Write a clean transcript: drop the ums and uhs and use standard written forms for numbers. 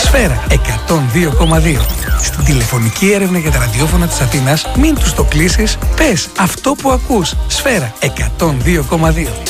Σφαίρα 102,2. Στην τηλεφωνική έρευνα για τα ραδιόφωνα της Αθήνας, μην τους το κλείσεις, πες αυτό που ακούς. Σφαίρα 102,2.